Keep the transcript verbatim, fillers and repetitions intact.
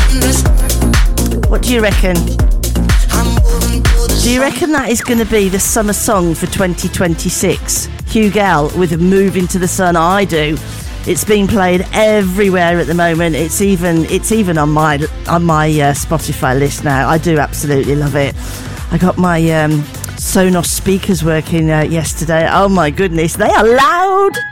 What do you reckon? Do you reckon that is going to be the summer song for twenty twenty-six? Hugh Gall with Move Into the Sun. I do. It's being played everywhere at the moment. It's even it's even on my on my uh, Spotify list now. I do absolutely love it. I got my um, Sonos speakers working uh, yesterday. Oh my goodness, they are loud.